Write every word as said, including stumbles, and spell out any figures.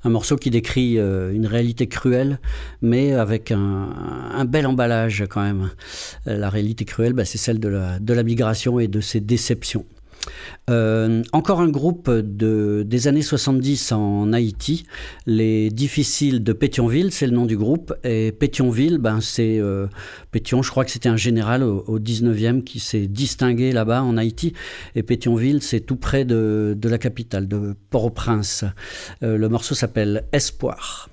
un morceau qui décrit euh, une réalité cruelle, mais avec un, un bel emballage quand même. La réalité cruelle, bah, c'est celle de la, de la migration et de ses déceptions. Euh, encore un groupe de, des années soixante-dix en Haïti, les Difficiles de Pétionville, c'est le nom du groupe. Et Pétionville, ben c'est euh, Pétion, je crois que c'était un général au, au dix-neuvième qui s'est distingué là-bas en Haïti. Et Pétionville, c'est tout près de, de la capitale, de Port-au-Prince. Euh, le morceau s'appelle Espoir.